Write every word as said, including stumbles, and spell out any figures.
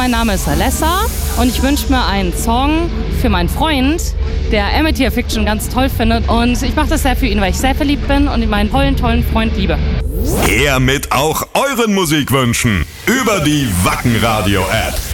mein Name ist Alessa und ich wünsche mir einen Song für meinen Freund, der Amityville Fiction ganz toll findet. Und ich mache das sehr für ihn, weil ich sehr verliebt bin und meinen tollen, tollen Freund liebe. Her mit auch euren Musikwünschen über die Wacken Radio App.